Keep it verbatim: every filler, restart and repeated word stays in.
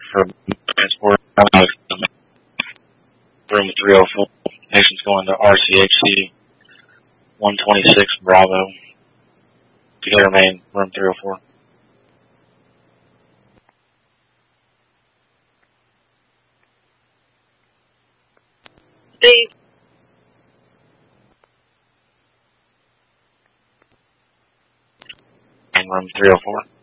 for transport. Room three oh four. Patient's going to R C H C one twenty-six Bravo. Together main, room three oh four. Steve. And room three oh four.